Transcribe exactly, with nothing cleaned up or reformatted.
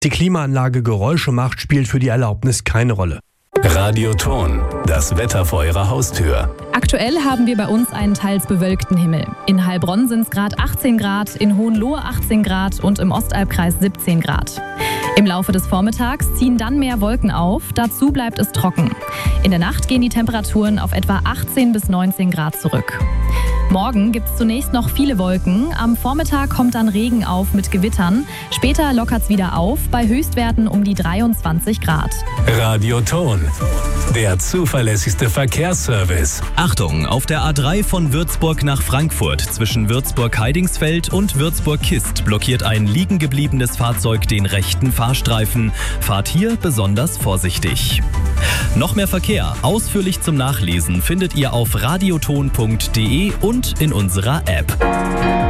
Die Klimaanlage Geräusche macht, spielt für die Erlaubnis keine Rolle. Radioton, das Wetter vor Ihrer Haustür. Aktuell haben wir bei uns einen teils bewölkten Himmel. In Heilbronn sind es gerade achtzehn Grad, in Hohenlohe achtzehn Grad und im Ostalbkreis siebzehn Grad. Im Laufe des Vormittags ziehen dann mehr Wolken auf, dazu bleibt es trocken. In der Nacht gehen die Temperaturen auf etwa achtzehn bis neunzehn Grad zurück. Morgen gibt es zunächst noch viele Wolken. Am Vormittag kommt dann Regen auf mit Gewittern. Später lockert es wieder auf, bei Höchstwerten um die dreiundzwanzig Grad. Radioton, der zuverlässigste Verkehrsservice. Achtung, auf der A drei von Würzburg nach Frankfurt zwischen Würzburg-Heidingsfeld und Würzburg-Kist blockiert ein liegen gebliebenes Fahrzeug den rechten Fahrstreifen. Fahrt hier besonders vorsichtig. Noch mehr Verkehr, ausführlich zum Nachlesen, findet ihr auf radioton punkt de und in unserer App.